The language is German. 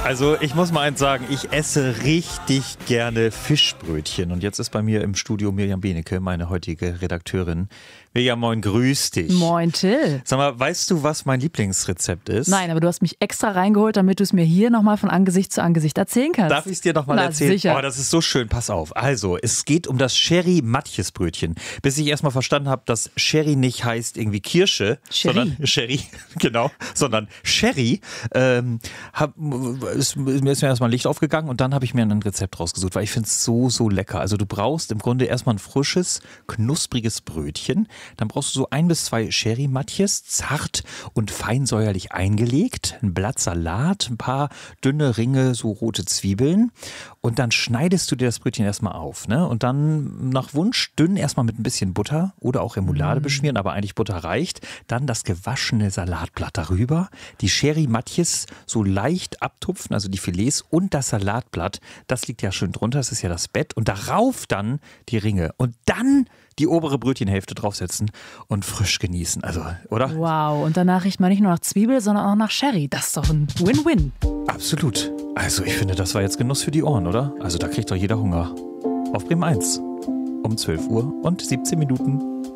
Also ich muss mal eins sagen, ich esse richtig gerne Fischbrötchen. Und jetzt ist bei mir im Studio Mirjam Benecke, meine heutige Redakteurin. Mirjam, moin, grüß dich. Moin, Till. Sag mal, weißt du, was mein Lieblingsrezept ist? Nein, aber du hast mich extra reingeholt, damit du es mir hier nochmal von Angesicht zu Angesicht erzählen kannst. Darf ich es dir nochmal erzählen? Sicher. Oh, das ist so schön, pass auf. Also, es geht um das Sherry-Matjes-Brötchen. Bis ich erstmal verstanden habe, dass Sherry nicht heißt irgendwie Kirsche, sondern Sherry, genau, sondern Sherry. Mir ist mir erstmal ein Licht aufgegangen und dann habe ich mir ein Rezept rausgesucht, weil ich finde es so lecker. Also du brauchst im Grunde erstmal ein frisches, knuspriges Brötchen. Dann brauchst du so 1 bis 2 Sherry-Matjes, zart und feinsäuerlich eingelegt, ein Blatt Salat, ein paar dünne Ringe, so rote Zwiebeln und dann schneidest du dir das Brötchen erstmal auf, ne? Und dann nach Wunsch dünn erstmal mit ein bisschen Butter oder auch Remoulade beschmieren, aber eigentlich Butter reicht. Dann das gewaschene Salatblatt darüber, die Sherry-Matjes so leicht abtupfen, also die Filets und das Salatblatt, das liegt ja schön drunter, das ist ja das Bett und darauf dann die Ringe und dann die obere Brötchenhälfte draufsetzen und frisch genießen. Also, oder? Wow, und danach riecht man nicht nur nach Zwiebel, sondern auch nach Sherry. Das ist doch ein Win-Win. Absolut. Also ich finde, das war jetzt Genuss für die Ohren, oder? Also da kriegt doch jeder Hunger. Auf Bremen 1 um 12 Uhr und 17 Minuten.